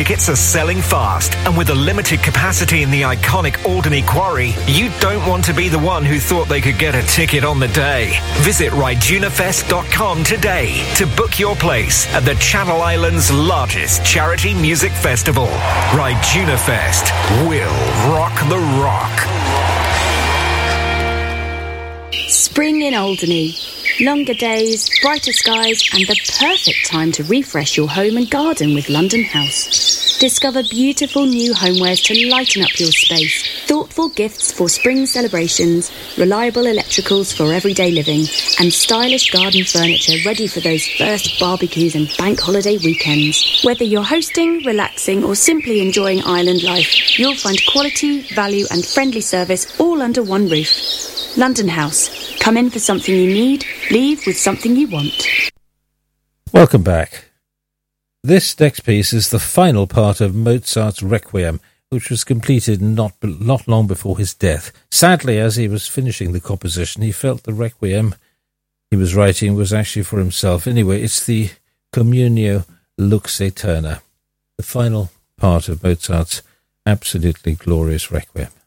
tickets are selling fast, and with a limited capacity in the iconic Alderney Quarry, you don't want to be the one who thought they could get a ticket on the day. Visit rydunafest.com today to book your place at the Channel Islands' largest charity music festival. Ryduna Fest will rock the rock. Spring in Alderney. Longer days, brighter skies, and the perfect time to refresh your home and garden with London House. Discover beautiful new homewares to lighten up your space, thoughtful gifts for spring celebrations, reliable electricals for everyday living, and stylish garden furniture ready for those first barbecues and bank holiday weekends. Whether you're hosting, relaxing, or simply enjoying island life, you'll find quality, value, and friendly service all under one roof. London House. Come in for something you need, leave with something you want. Welcome back. This next piece is the final part of Mozart's Requiem, which was completed not long before his death. Sadly, as he was finishing the composition, he felt the Requiem he was writing was actually for himself. Anyway, it's the Communio Lux Aeterna, the final part of Mozart's absolutely glorious Requiem.